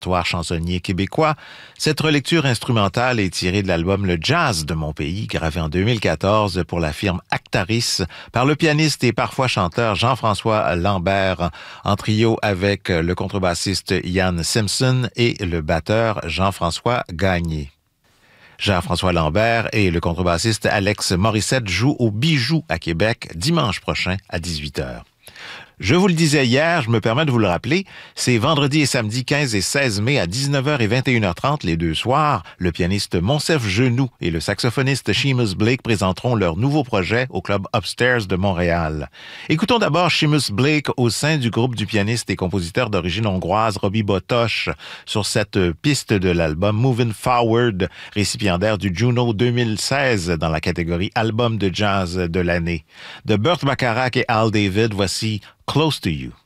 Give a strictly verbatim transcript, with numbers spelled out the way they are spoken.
répertoire chansonnier québécois. Cette relecture instrumentale est tirée de l'album Le Jazz de mon pays, gravé en deux mille quatorze pour la firme Actaris par le pianiste et parfois chanteur Jean-François Lambert, en trio avec le contrebassiste Ian Simpson et le batteur Jean-François Gagné. Jean-François Lambert et le contrebassiste Alex Morissette jouent au Bijou à Québec dimanche prochain à dix-huit heures. Je vous le disais hier, je me permets de vous le rappeler, c'est vendredi et samedi quinze et seize mai à dix-neuf heures et vingt et une heures trente les deux soirs. Le pianiste Monsef Genoux et le saxophoniste Seamus Blake présenteront leur nouveau projet au club Upstairs de Montréal. Écoutons d'abord Seamus Blake au sein du groupe du pianiste et compositeur d'origine hongroise Robbie Botosh sur cette piste de l'album Moving Forward, récipiendaire du Juno deux mille seize dans la catégorie Album de jazz de l'année. De Burt Bacharach et Al David, voici Close to You.